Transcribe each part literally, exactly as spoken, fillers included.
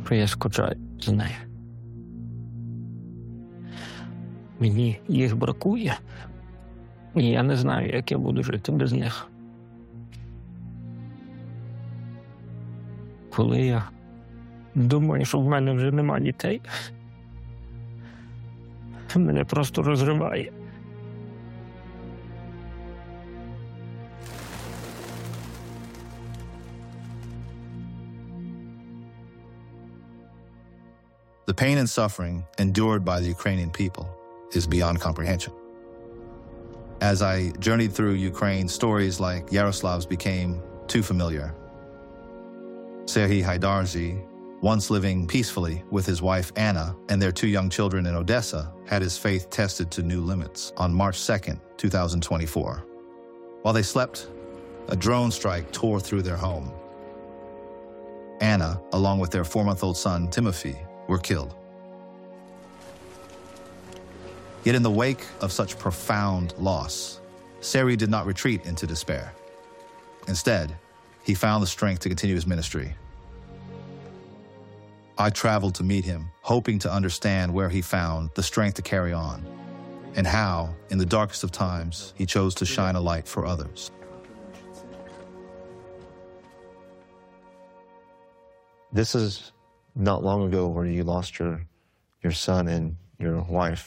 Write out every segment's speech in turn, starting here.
що я скучаю за нею. Мені їх бракує, і я не знаю, як я буду жити без них. Коли я думаю, що в мене вже нема дітей, мене просто розриває. The pain and suffering endured by the Ukrainian people is beyond comprehension. As I journeyed through Ukraine, stories like Yaroslav's became too familiar. Serhiy Haidarzi, once living peacefully with his wife Anna and their two young children in Odessa, had his faith tested to new limits on March second, two thousand twenty-four. While they slept, a drone strike tore through their home. Anna, along with their four-month-old son Timofey, were killed. Yet in the wake of such profound loss, Serhiy did not retreat into despair. Instead, he found the strength to continue his ministry. I traveled to meet him, hoping to understand where he found the strength to carry on, and how, in the darkest of times, he chose to shine a light for others. This is not long ago where you lost your, your son and your wife.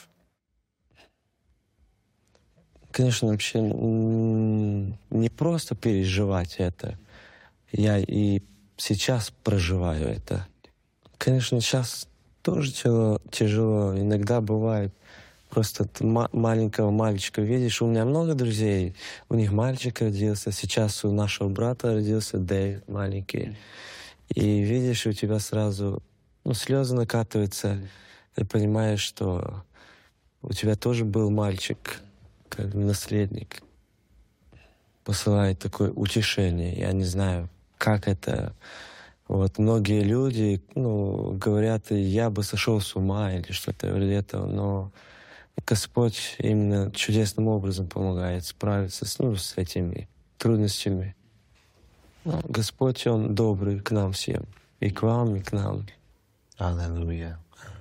Конечно, вообще не просто переживать это. Я и сейчас проживаю это. Конечно, сейчас тоже тяжело, тяжело. Иногда бывает. Просто маленького мальчика видишь. У меня много друзей. У них мальчик родился. Сейчас у нашего брата родился Дэйв маленький. И видишь, у тебя сразу ну, слезы накатываются. Ты понимаешь, что у тебя тоже был мальчик, как наследник. Посылает такое утешение. Я не знаю, как это. Вот многие люди ну, говорят, я бы сошел с ума или что-то вроде этого, но Господь именно чудесным образом помогает справиться с, ну, с этими трудностями. Господь, Он добрый к нам всем, и к вам, и к нам. Hallelujah.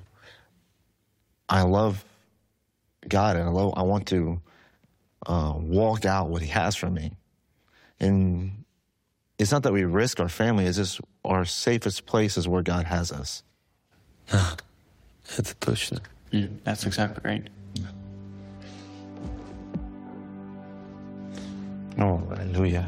I love God, and I, love, I want to uh, walk out what He has for me. And it's not that we risk our family, it's just our safest place is where God has us. Ah, это точно. Mm, that's exactly right. Oh, hallelujah.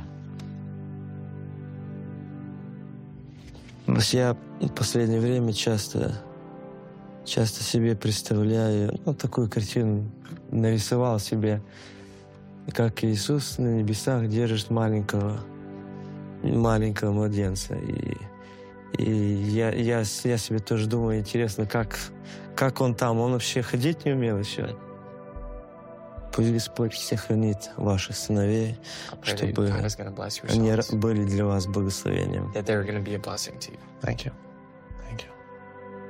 Я в последнее время часто, часто себе представляю, ну, такую картину нарисовал себе, как Иисус на небесах держит маленького, маленького младенца. И, и я, я, я себе тоже думаю, интересно, как, как он там, он вообще ходить не умел еще. Пусть Господь всех хранит ваших сыновей, чтобы они были для вас благословением. That they're going to be a blessing to you. Thank you.